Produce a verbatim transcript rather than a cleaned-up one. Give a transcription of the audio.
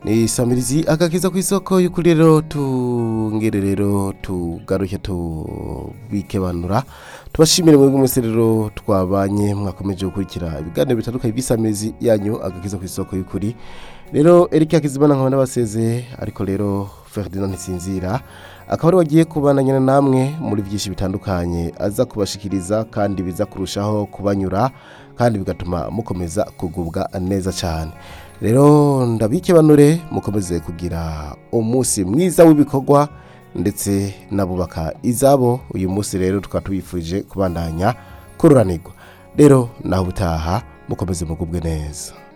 ni samirizi agakiza ku isoko y'ukuri rero tungere rero tugaruke tubikebanura tubashimire mwebwe mwese rero twabanye mwakomeje gukurikira ibiganiro bitandukanye by'isamirizi yanyu agakiza ku isoko y'ukuri rero Eric Hakizimana nkaba nabaseze ariko rero Ferdinand Nsinzira akaba ari wagiye kubananya namwe muri byinshi bitandukanye aza kubashikiriza kandi biza kurushaho kubanyura kandi bigatuma mukomeza kugubwa neza cyane rero ndabikebanure mukomeze kugira umunsi mwiza w'ibikorwa ndetse nabubaka izabo uyu munsi rero tukaba tubifurije kubandanya kururanirwa rero naho butaha mukomeze mugubwe neza.